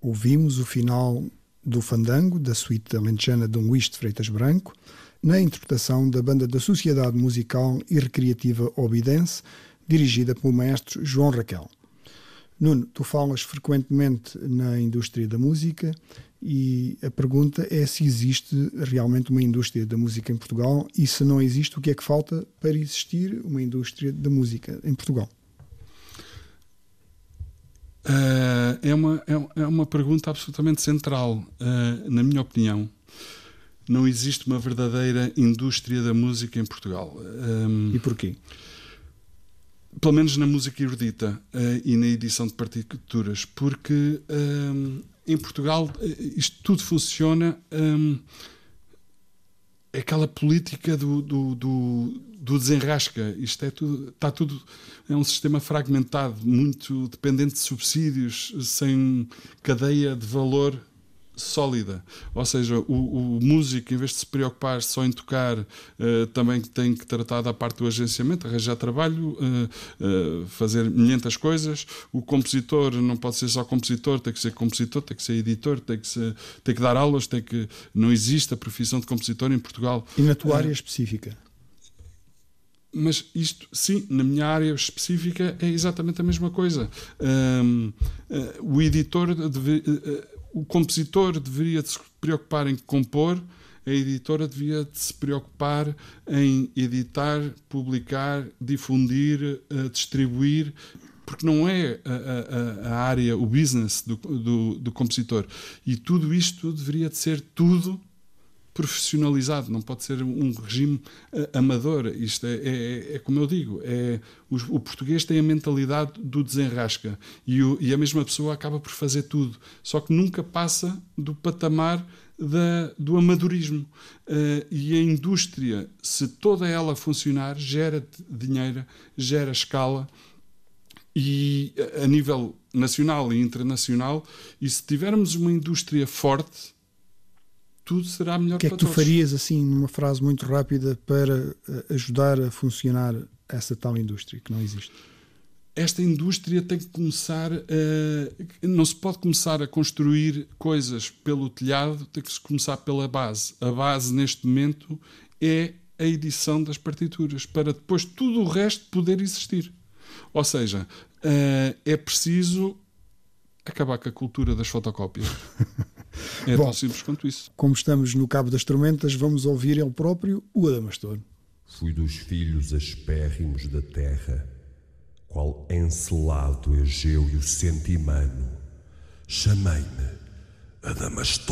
Ouvimos o final do Fandango, da suíte alentejana Dom Luís de Freitas Branco, na interpretação da banda da Sociedade Musical e Recreativa Obidense, dirigida pelo maestro João Raquel. Nuno, tu falas frequentemente na indústria da música e a pergunta é se existe realmente uma indústria da música em Portugal e, se não existe, o que é que falta para existir uma indústria da música em Portugal? É uma pergunta absolutamente central. Na minha opinião, não existe uma verdadeira indústria da música em Portugal. E porquê? Pelo menos na música erudita e na edição de partituras, porque em Portugal isto tudo funciona. É aquela política do desenrasca. Isto está tudo. É um sistema fragmentado, muito dependente de subsídios, sem cadeia de valor sólida. Ou seja, o músico, em vez de se preocupar só em tocar, também tem que tratar da parte do agenciamento, arranjar trabalho, fazer 500 coisas. O compositor não pode ser só compositor, tem que ser editor, tem que dar aulas, não existe a profissão de compositor em Portugal. E na tua área específica? Mas isto, sim, na minha área específica é exatamente a mesma coisa. O compositor deveria de se preocupar em compor, a editora devia de se preocupar em editar, publicar, difundir, distribuir, porque não é a área, o business do compositor. E tudo isto deveria de ser tudo profissionalizado, não pode ser um regime amador. Isto é como eu digo, o português tem a mentalidade do desenrasca e a mesma pessoa acaba por fazer tudo, só que nunca passa do patamar do amadorismo. E a indústria, se toda ela funcionar, gera dinheiro, gera escala, e a nível nacional e internacional, e se tivermos uma indústria forte, tudo será melhor para todos. O que é que tu farias, assim, numa frase muito rápida, para ajudar a funcionar essa tal indústria que não existe? Esta indústria tem que começar não se pode começar a construir coisas pelo telhado, tem que se começar pela base. A base, neste momento, é a edição das partituras, para depois tudo o resto poder existir. Ou seja, é preciso acabar com a cultura das fotocópias. É tão simples quanto isso. Como estamos no Cabo das Tormentas, vamos ouvir ele próprio, o Adamastor. Fui dos filhos aspérrimos da terra, qual Encelado, Egeu e o Centimano. Chamei-me Adamastor.